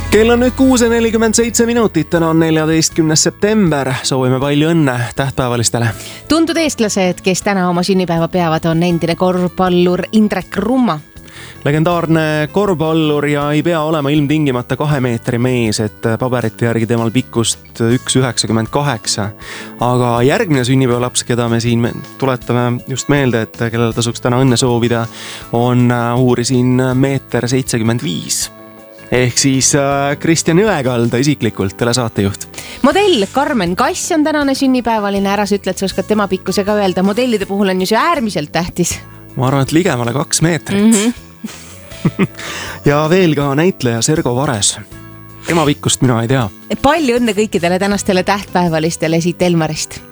Kell on nüüd 6:47 minutit, täna on 14. september, soovime palju õnne tähtpäevalistele. Tuntud eestlased, kes täna oma sünnipäeva peavad, on endine korvpallur Indrek Rumma. Legendaarne korvpallur ja ei pea olema ilmtingimata 2 meetri mees, et paberite järgi temal pikkust 1,98. Aga järgmine sünnipäevalaps, keda me siin tuletame just meelde, et kellel tasuks täna õnne soovida, on uurisin 1,75 meetrit. Ehk siis Kristjan Jõekalda isiklikult, telesaatejuht. Modell Karmen Kass on tänane sünnipäevaline, ära sa ütled, sa oskad tema pikkuse ka öelda. Modellide puhul on ju see äärmiselt tähtis. Ma arvan, et ligemale 2 meetrit. Ja veel ka näitleja Sergo Vares. Tema pikkust mina ei tea. Palju õnne kõikidele tänastele tähtpäevalistele siit Elmarist.